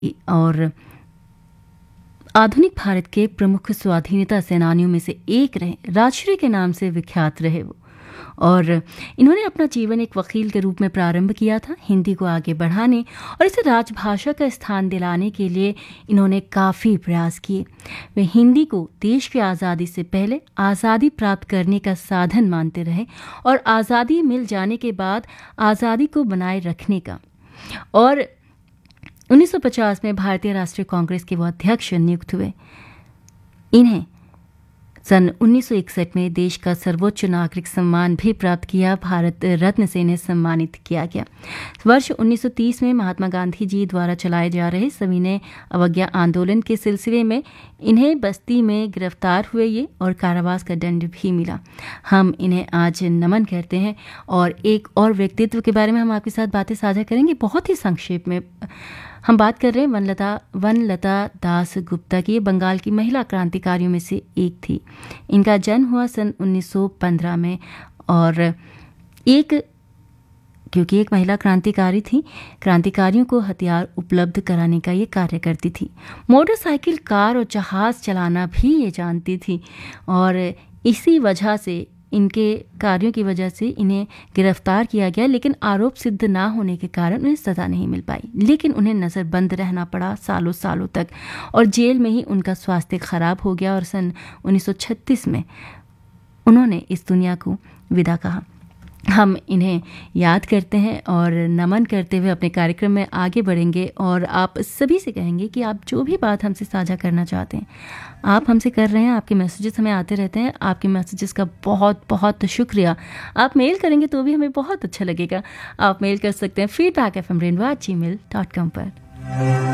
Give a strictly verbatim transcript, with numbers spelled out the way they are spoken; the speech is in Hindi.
और आधुनिक भारत के प्रमुख स्वाधीनता सेनानियों में से एक रहे। राजश्री के नाम से विख्यात रहे वो, और इन्होंने अपना जीवन एक वकील के रूप में प्रारंभ किया था। हिंदी को आगे बढ़ाने और इसे राजभाषा का स्थान दिलाने के लिए इन्होंने काफ़ी प्रयास किए। वे हिंदी को देश की आज़ादी से पहले आज़ादी प्राप्त करने का साधन मानते रहे और आज़ादी मिल जाने के बाद आज़ादी को बनाए रखने का। और उन्नीस सौ पचास में भारतीय राष्ट्रीय कांग्रेस के वो अध्यक्ष नियुक्त हुए। इन्हें सन उन्नीस सौ इकसठ में देश का सर्वोच्च नागरिक सम्मान भी प्राप्त किया, भारत रत्न से इन्हें सम्मानित किया गया। वर्ष उन्नीस सौ तीस में महात्मा गांधी जी द्वारा चलाए जा रहे सविनय अवज्ञा आंदोलन के सिलसिले में इन्हें बस्ती में गिरफ्तार हुए ये और कारावास का दंड भी मिला। हम इन्हें आज नमन करते हैं। और एक और व्यक्तित्व के बारे में हम आपके साथ बातें साझा करेंगे, बहुत ही संक्षेप में। हम बात कर रहे हैं वनलता वनलता दास गुप्ता की। ये बंगाल की महिला क्रांतिकारियों में से एक थी। इनका जन्म हुआ सन उन्नीस सौ पंद्रह में और एक क्योंकि एक महिला क्रांतिकारी थी, क्रांतिकारियों को हथियार उपलब्ध कराने का ये कार्य करती थी। मोटरसाइकिल, कार और जहाज़ चलाना भी ये जानती थी और इसी वजह से, इनके कार्यों की वजह से इन्हें गिरफ्तार किया गया, लेकिन आरोप सिद्ध ना होने के कारण उन्हें सज़ा नहीं मिल पाई। लेकिन उन्हें नज़रबंद रहना पड़ा सालों सालों तक और जेल में ही उनका स्वास्थ्य खराब हो गया और सन उन्नीस सौ छत्तीस में उन्होंने इस दुनिया को विदा कहा। हम इन्हें याद करते हैं और नमन करते हुए अपने कार्यक्रम में आगे बढ़ेंगे और आप सभी से कहेंगे कि आप जो भी बात हमसे साझा करना चाहते हैं आप हमसे कर रहे हैं। आपके मैसेजेस हमें आते रहते हैं। आपके मैसेजेस का बहुत बहुत शुक्रिया। आप मेल करेंगे तो भी हमें बहुत अच्छा लगेगा। आप मेल कर सकते हैं feedback F M rainbow eight जी मेल डॉट कॉम पर।